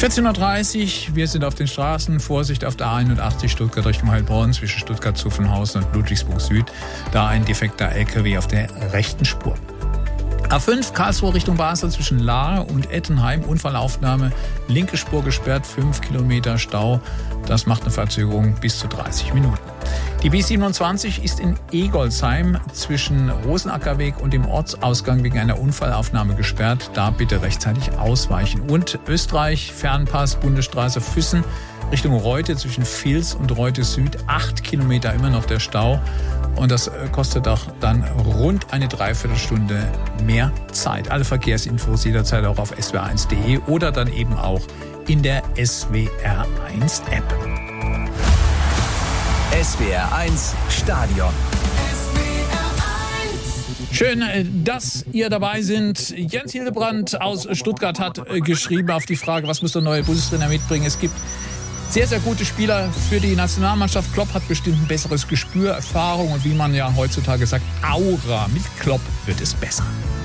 14.30 Uhr, wir sind auf den Straßen. Vorsicht auf der A81 Stuttgart Richtung Heilbronn zwischen Stuttgart-Zuffenhausen und Ludwigsburg Süd. Da ein defekter LKW auf der rechten Spur. A5 Karlsruhe Richtung Basel zwischen Lahr und Ettenheim. Unfallaufnahme, linke Spur gesperrt, 5 Kilometer Stau. Das macht eine Verzögerung bis zu 30 Minuten. Die B27 ist in Egolsheim zwischen Rosenackerweg und dem Ortsausgang wegen einer Unfallaufnahme gesperrt. Da bitte rechtzeitig ausweichen. Und Österreich, Fernpass, Bundesstraße Füssen Richtung Reute zwischen Vils und Reute Süd. 8 Kilometer immer noch der Stau. Und das kostet auch dann rund eine Dreiviertelstunde mehr Zeit. Alle Verkehrsinfos jederzeit auch auf swr1.de oder dann eben auch in der SWR1 App. SWR1 Stadion. Schön, dass ihr dabei sind. Jens Hildebrandt aus Stuttgart hat geschrieben auf die Frage, was muss der neue Bundestrainer mitbringen. Es gibt sehr, sehr gute Spieler für die Nationalmannschaft. Klopp hat bestimmt ein besseres Gespür, Erfahrung und wie man ja heutzutage sagt, Aura. Mit Klopp wird es besser.